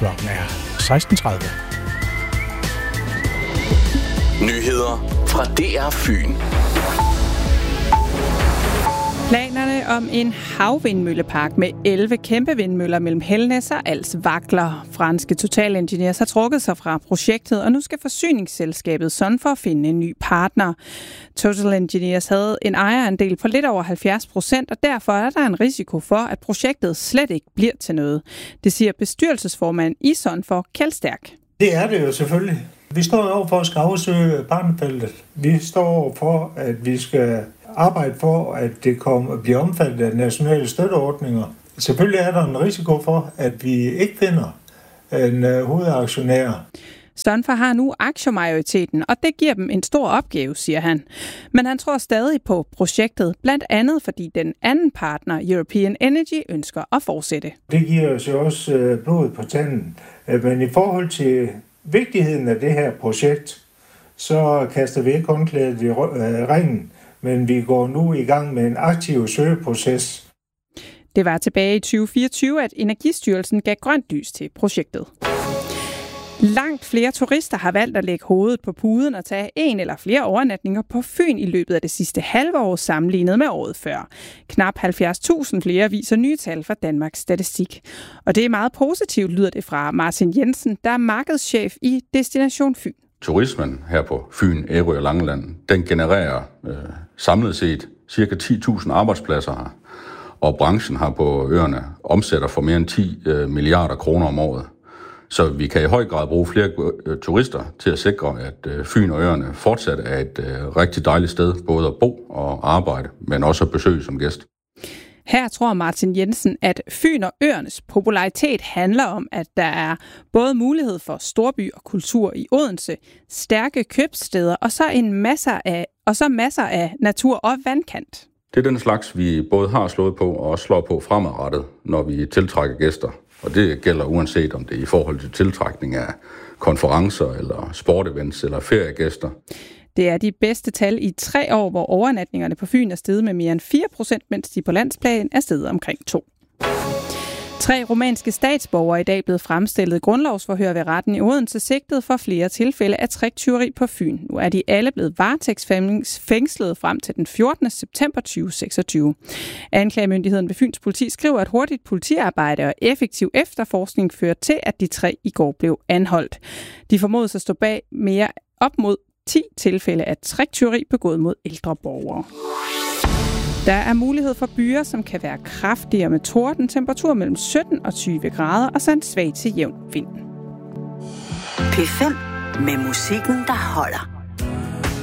klokken er 16:30. Nyheder fra DR Fyn. Planerne om en havvindmøllepark med 11 kæmpe vindmøller mellem Helnæs og Als vakler. Franske Total Engineers har trukket sig fra projektet, og nu skal forsyningsselskabet Sunfor finde en ny partner. Total Engineers havde en ejerandel på lidt over 70%, og derfor er der en risiko for, at projektet slet ikke bliver til noget. Det siger bestyrelsesformand i Sunfor, Kjeld Stærk. Det er det jo selvfølgelig. Vi står over for at skal afsøge partnerfeltet. Vi står over for, at vi skal arbejde for, at det bliver omfattet af nationale støtteordninger. Selvfølgelig er der en risiko for, at vi ikke finder en hovedaktionær. Sunfor har nu aktiemajoriteten, og det giver dem en stor opgave, siger han. Men han tror stadig på projektet, blandt andet fordi den anden partner, European Energy, ønsker at fortsætte. Det giver os jo også blod på tanden. Men i forhold til vigtigheden af det her projekt, så kaster vi ikke håndklædet i ringen, men vi går nu i gang med en aktiv søgeproces. Det var tilbage i 2024, at Energistyrelsen gav grønt lys til projektet. Langt flere turister har valgt at lægge hovedet på puden og tage en eller flere overnatninger på Fyn i løbet af det sidste halve år sammenlignet med året før. Knap 70.000 flere viser nye tal fra Danmarks Statistik. Og det er meget positivt, lyder det fra Martin Jensen, der er markedschef i Destination Fyn. Turismen her på Fyn, Ærø og Langeland, den genererer samlet set ca. 10.000 arbejdspladser her. Og branchen har på øerne omsætter for mere end 10 milliarder kroner om året. Så vi kan i høj grad bruge flere turister til at sikre, at Fyn og øerne fortsat er et rigtig dejligt sted, både at bo og arbejde, men også at besøge som gæst. Her tror Martin Jensen, at Fyn og øernes popularitet handler om, at der er både mulighed for storby og kultur i Odense, stærke købsteder og så masser af natur og vandkant. Det er den slags, vi både har slået på og også slår på fremadrettet, når vi tiltrækker gæster. Og det gælder uanset om det er i forhold til tiltrækning af konferencer eller sportevents eller feriegæster. Det er de bedste tal i 3 år, hvor overnatningerne på Fyn er steget med mere end 4%, mens de på landsplan er steget omkring 2%. 3 rumænske statsborgere er i dag blevet fremstillet grundlovsforhør ved retten i Odense sigtet for flere tilfælde af tricktyveri på Fyn. Nu er de alle blevet varetægtsfængslet frem til den 14. september 2026. Anklagemyndigheden ved Fyns politi skriver, at hurtigt politiarbejde og effektiv efterforskning fører til, at de 3 i går blev anholdt. De formodes at stå bag mere op mod 10 tilfælde af tricktyveri begået mod ældre borgere. Der er mulighed for byer, som kan være kraftigere med torden, temperatur mellem 17 og 20 grader og så en svag til jævn vind. P5 med musikken, der holder.